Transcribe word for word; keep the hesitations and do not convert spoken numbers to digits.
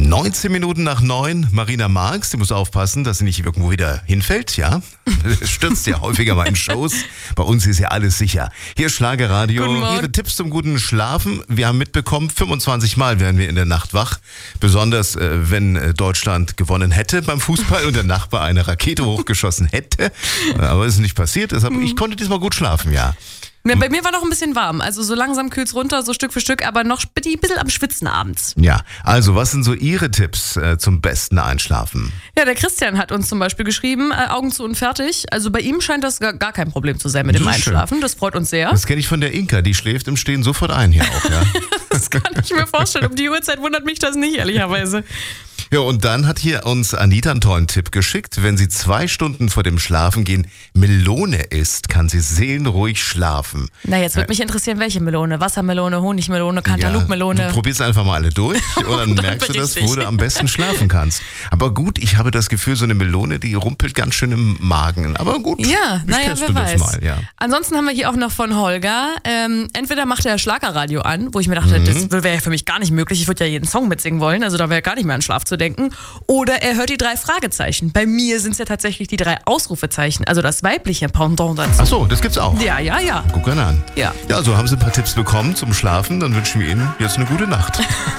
neunzehn Minuten nach neun, Marina Marx, die muss aufpassen, dass sie nicht irgendwo wieder hinfällt, ja? Stürzt ja häufiger mal in Shows. Bei uns ist ja alles sicher. Hier Schlagerradio, Ihre Tipps zum guten Schlafen. Wir haben mitbekommen, fünfundzwanzig Mal werden wir in der Nacht wach. Besonders, äh, wenn äh, Deutschland gewonnen hätte beim Fußball und der Nachbar eine Rakete hochgeschossen hätte. Aber es ist nicht passiert, deshalb, ich konnte diesmal gut schlafen, ja. Ja, bei mir war noch ein bisschen warm, also so langsam kühlt's runter, so Stück für Stück, aber noch ein bisschen am Schwitzen abends. Ja, also was sind so Ihre Tipps äh, zum besten Einschlafen? Ja, der Christian hat uns zum Beispiel geschrieben, äh, Augen zu und fertig. Also bei ihm scheint das gar, gar kein Problem zu sein mit dem Das ist Einschlafen, schön. Das freut uns sehr. Das kenne ich von der Inka, die schläft im Stehen sofort ein hier auch, ja. Das kann ich mir vorstellen, um die Uhrzeit wundert mich das nicht, ehrlicherweise. Ja, und dann hat hier uns Anita einen tollen Tipp geschickt. Wenn sie zwei Stunden vor dem Schlafengehen Melone isst, kann sie seelenruhig schlafen. Na, jetzt würde mich interessieren, welche Melone? Wassermelone, Honigmelone, Cantaloupe-Melone. Ja, du probierst einfach mal alle durch und dann, dann merkst du das, berichte wo ich. du am besten schlafen kannst. Aber gut, ich habe das Gefühl, so eine Melone, die rumpelt ganz schön im Magen. Aber gut, Ja, ich naja, teste wer das weiß. mal. Ja. Ansonsten haben wir hier auch noch von Holger, ähm, entweder macht er Schlagerradio an, wo ich mir dachte, Mhm. das wäre ja für mich gar nicht möglich, ich würde ja jeden Song mitsingen wollen, also da wäre gar nicht mehr an Schlaf zu denken. Oder er hört die drei Fragezeichen. Bei mir sind es ja tatsächlich die drei Ausrufezeichen, also das weibliche Pendant dazu. Ach so, das gibt's auch. Ja, ja, ja. Guck an. Ja. Ja, so haben Sie ein paar Tipps bekommen zum Schlafen. Dann wünschen wir Ihnen jetzt eine gute Nacht.